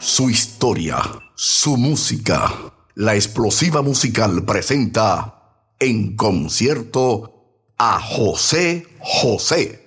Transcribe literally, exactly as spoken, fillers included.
Su historia, su música. La Explosiva Musical presenta en concierto a José José.